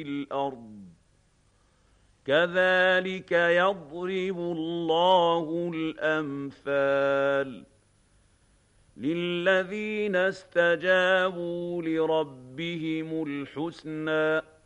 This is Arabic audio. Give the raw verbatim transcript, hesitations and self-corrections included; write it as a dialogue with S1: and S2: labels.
S1: الأرض كذلك يضرب الله الأمثال للذين استجابوا لربهم الحسنى